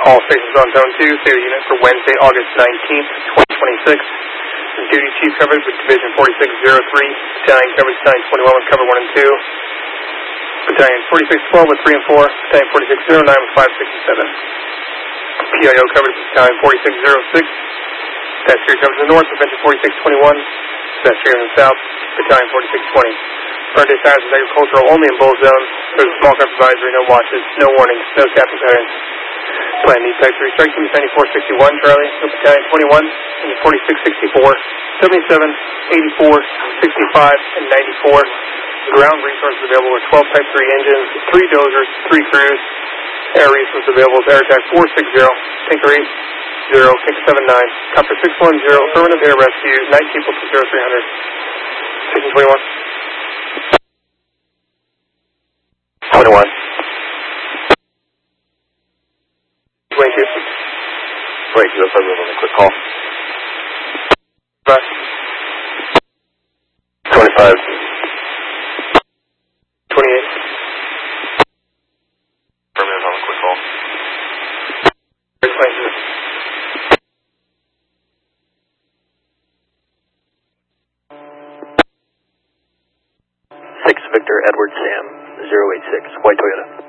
All stations on Zone 2, Theater Unit for Wednesday, August 19th, 2026. Duty Chief coverage with Division 4603, Battalion coverage 921 with cover 1 and 2, Battalion 4612 with 3 and 4, Battalion 4609 with 5, 6, and 7. PIO coverage with Battalion 4606, Passenger coverage in the north, Prevention 4621, Passenger in the south, Battalion 4620. Current day status is agricultural only in both zones. There's a small craft advisory, no watches, no warnings, no captain patterns. Plan need type 3 strike team is 9461, Charlie, with Battalion 21, and 4664, 77, 84, 65, and 94. Ground resources available with 12 type 3 engines, 3 dozers, 3 crews. Air resources available with Air Attack 460, Tinker 80, Tinker 79, Copter 610, affirmative air rescue, 9 people to 0300. Station 21. 21. 22. 22, that's a quick call. 5. 25. 28. Affirmative on a quick call. 22. 6 Victor Edward Sam 086, White Toyota.